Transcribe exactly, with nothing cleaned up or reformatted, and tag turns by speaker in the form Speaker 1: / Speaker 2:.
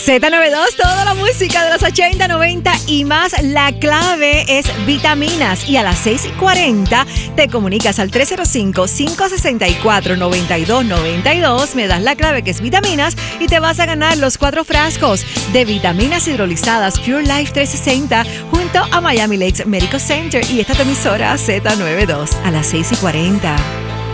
Speaker 1: Z noventa y dos, toda la música de los ochenta, noventa y más. La clave es vitaminas. Y a las seis y cuarenta te comunicas al tres cero cinco, cinco seis cuatro, nueve dos nueve dos. Me das la clave que es vitaminas y te vas a ganar los cuatro frascos de vitaminas hidrolizadas Pure Life trescientos sesenta junto a Miami Lakes Medical Center. Y esta es tu emisora Z noventa y dos a las seis y cuarenta.